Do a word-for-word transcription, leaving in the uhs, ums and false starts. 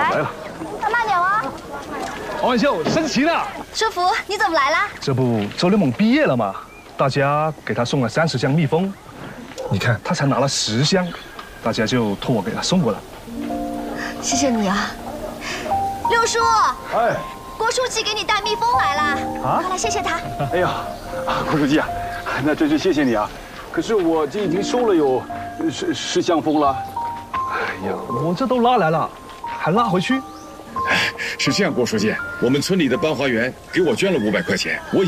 来了， 快慢点哦。 王婉秀升旗了。 叔父，你怎么来啦？ 这不，周联盟毕业了吗？大家给他送了三十箱蜜蜂，你看他才拿了十箱，大家就托我给他送过来。 谢谢你啊，六叔。 哎， 郭书记给你带蜜蜂来了啊！快来谢谢他。 哎呀，郭书记啊，那真是谢谢你啊。可是我这已经收了有十十箱蜂了。 哎呀，我这都拉来了，还拉回去？ 是这样，郭书记，我们村里的班花园给我捐了五百块钱，我。